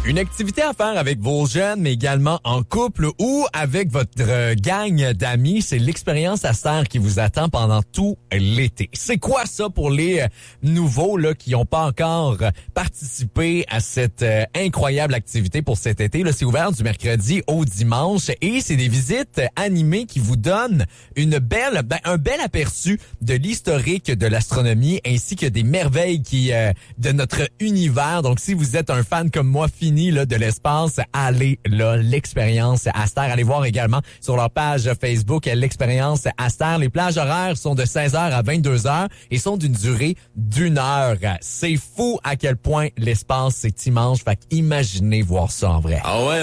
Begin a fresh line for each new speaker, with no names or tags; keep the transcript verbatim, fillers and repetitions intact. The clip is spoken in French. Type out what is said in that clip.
Une activité à faire avec vos jeunes, mais également en couple ou avec votre euh, gang d'amis, c'est l'expérience Aster qui vous attend pendant tout l'été. C'est quoi ça pour les euh, nouveaux là qui n'ont pas encore participé à cette euh, incroyable activité pour cet été? Là, c'est ouvert du mercredi au dimanche et c'est des visites animées qui vous donnent une belle, ben, un bel aperçu de l'historique de l'astronomie ainsi que des merveilles qui euh, de notre univers. Donc, si vous êtes un fan comme moi fini là, de l'espace, allez là, l'expérience Aster. Allez voir également sur leur page Facebook l'expérience Aster. Les plages horaires sont de seize heures à vingt-deux heures et sont d'une durée d'une heure. C'est fou à quel point l'espace c'est immense. Fait qu'imaginez voir ça en vrai.
Ah ouais.